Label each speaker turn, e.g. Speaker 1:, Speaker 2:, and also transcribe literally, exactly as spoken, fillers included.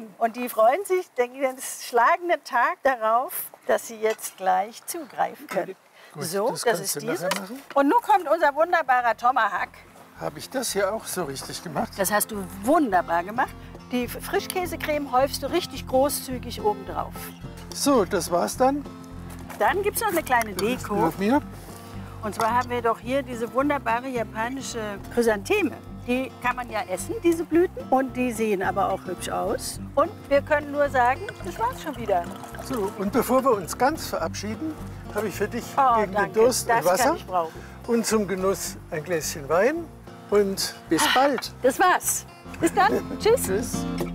Speaker 1: Team. Und die freuen sich, denken, das schlagen den Tag darauf, dass sie jetzt gleich zugreifen können.
Speaker 2: Gut,
Speaker 1: so,
Speaker 2: das,
Speaker 1: das ist dieses. Und nun kommt unser wunderbarer Tomahawk.
Speaker 2: Habe ich das hier auch so richtig gemacht?
Speaker 1: Das hast du wunderbar gemacht. Die Frischkäsecreme häufst du richtig großzügig oben drauf.
Speaker 2: So, das war's dann.
Speaker 1: Dann gibt es noch eine kleine Deko.
Speaker 2: Mit mir.
Speaker 1: Und zwar haben wir doch hier diese wunderbare japanische Chrysantheme. Die kann man ja essen, diese Blüten. Und die sehen aber auch hübsch aus. Und wir können nur sagen, das war's schon wieder.
Speaker 2: So, und bevor wir uns ganz verabschieden, habe ich für dich
Speaker 1: Oh,
Speaker 2: gegen
Speaker 1: danke.
Speaker 2: den Durst
Speaker 1: Das
Speaker 2: ein Wasser.
Speaker 1: kann ich brauchen.
Speaker 2: Und zum Genuss ein Gläschen Wein. Und bis bald.
Speaker 1: Das war's. Bis dann. Tschüss.
Speaker 2: Tschüss.